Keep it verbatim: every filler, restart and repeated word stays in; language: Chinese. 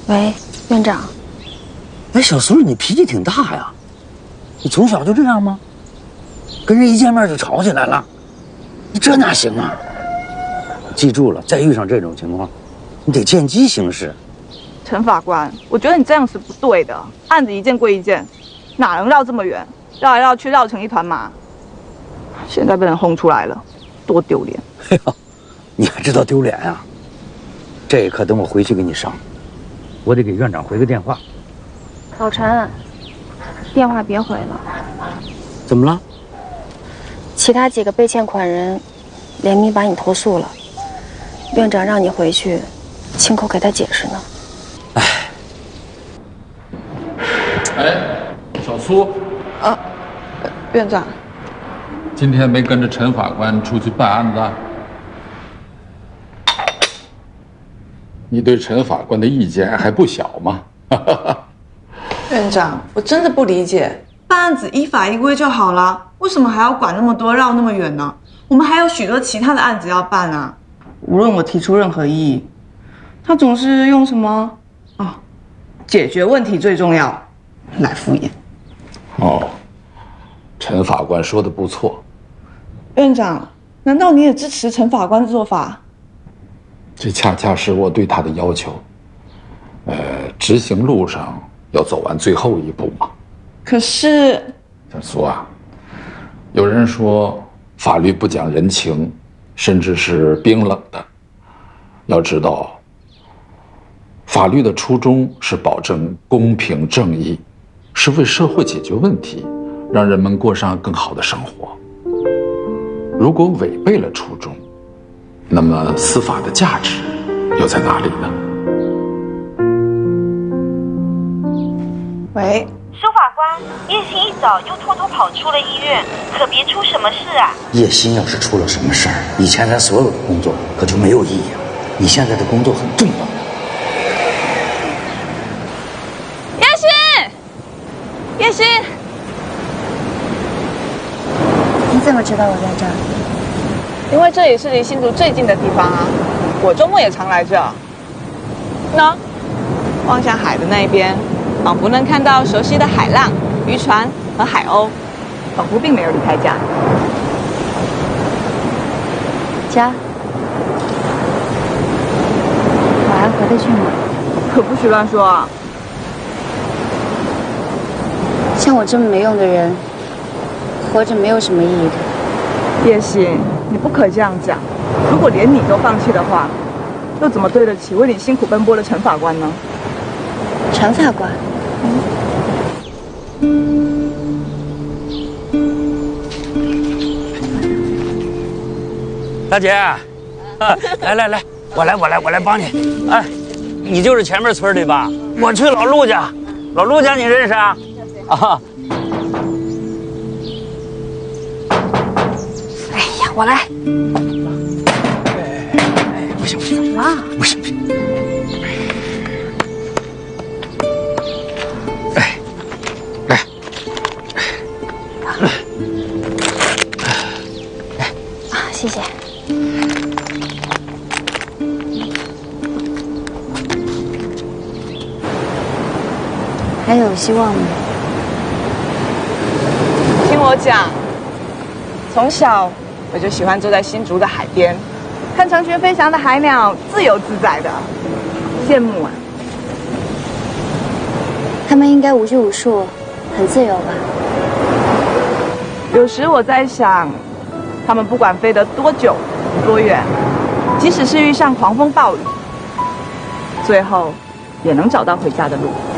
喂，院长。 哎，小苏，你脾气挺大呀，你从小就这样吗？跟人一见面就吵起来了，你这哪行啊？记住了，再遇上这种情况，你得见机行事。 陈法官，我觉得你这样是不对的。案子一件归一件，哪能绕这么远？绕来绕去，绕成一团麻。现在被人轰出来了，多丢脸！ 哎呦，你还知道丢脸呀？这一刻等我回去给你上，我得给院长回个电话。 老陈，电话别回了。 怎么了？ 其他几个被欠款人联名把你投诉了，院长让你回去亲口给他解释呢。 哎， 哎，小苏， 啊，院长， 今天没跟着陈法官出去办案子？你对陈法官的意见还不小嘛？ 院长，我真的不理解，办案子依法依规就好了，为什么还要管那么多，绕那么远呢？我们还有许多其他的案子要办啊。无论我提出任何异议，他总是用什么哦，解决问题最重要来敷衍。 哦，陈法官说的不错。 院长，难道你也支持陈法官的做法？ 这恰恰是我对他的要求。呃，执行路上要走完最后一步嘛。 可是， 小苏啊，有人说法律不讲人情，甚至是冰冷的。要知道，法律的初衷是保证公平正义，是为社会解决问题，让人们过上更好的生活。如果违背了初衷，那么司法的价值又在哪里呢？ 喂， 苏法官，叶欣一早又偷偷跑出了医院，可别出什么事啊！ 叶欣要是出了什么事儿，以前咱所有的工作可就没有意义了。你现在的工作很重要。 叶欣，叶欣， 你怎么知道我在这儿？ 因为这里是离新竹最近的地方啊，我周末也常来这。喏，望向海的那一边，仿佛能看到熟悉的海浪、渔船和海鸥，仿佛并没有离开家。 家？我还回得去吗？ 可不许乱说啊！ 像我这么没用的人，活着没有什么意义的。 叶欣，你不可这样讲。如果连你都放弃的话，又怎么对得起为你辛苦奔波的陈法官呢？ 陈法官， 大姐，来来来，我来我来我来帮你。哎，你就是前面村的吧？我去老陆家，老陆家你认识啊？啊。 哎呀，我来。 哎，不行不行啊，不行不行。哎，来， 啊，谢谢。还有希望吗？ 听我讲，从小我就喜欢坐在新竹的海边，看成群飞翔的海鸟，自由自在的，羡慕啊！ 他们应该无拘无束，很自由吧？ 有时我在想，他们不管飞得多久、多远，即使是遇上狂风暴雨，最后也能找到回家的路。